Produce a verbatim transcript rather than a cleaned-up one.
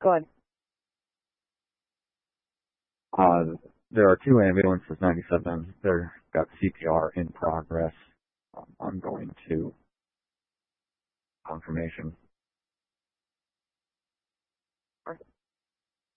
Go ahead. Uh, there are two ambulances, ninety-seven. They've got C P R in progress. Um, I'm going to confirmation.